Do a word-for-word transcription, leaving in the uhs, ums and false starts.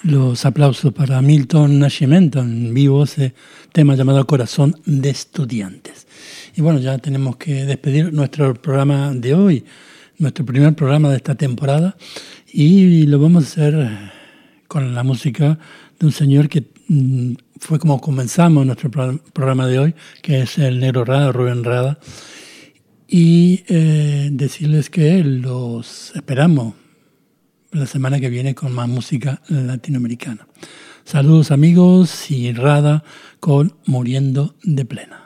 Los aplausos para Milton Nascimento en vivo, ese tema llamado Corazón de Estudiantes. Y bueno, ya tenemos que despedir nuestro programa de hoy, nuestro primer programa de esta temporada, y lo vamos a hacer con la música de un señor que mmm, fue como comenzamos nuestro pro- programa de hoy, que es el Negro Rada, Rubén Rada, y eh, decirles que los esperamos la semana que viene con más música latinoamericana. Saludos amigos y Rada con Muriendo de Plena.